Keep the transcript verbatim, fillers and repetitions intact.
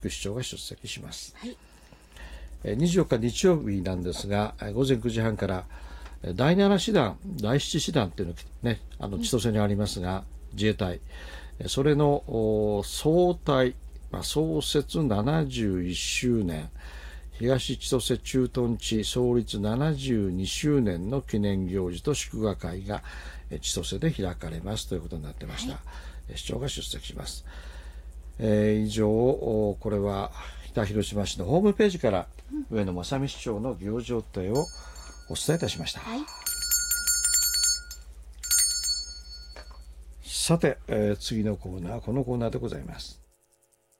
副市長が出席します。 はい、 にじゅうよっか日曜日なんですが、ごぜんくじはんからだいなな師団、だいなな師団っていうのがね、あの千歳にありますが、うん、自衛隊、それの総隊、まあ、創設ななじゅういっしゅうねん、東千歳駐屯地創立ななじゅうにしゅうねんの記念行事と祝賀会が千歳で開かれますということになってました。はい、市長が出席します。えー、以上、これは北広島市のホームページから上野正美市長の行事予定をお伝えいたしました。はい、さて、えー、次のコーナー、このコーナーでございます。